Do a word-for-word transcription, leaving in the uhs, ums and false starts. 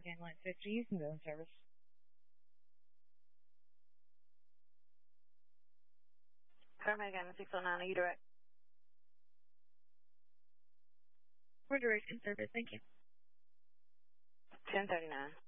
again, line fifty, you can go in service. Paramedic six oh nine, are you direct? We're direct in service, thank you. ten thirty-nine.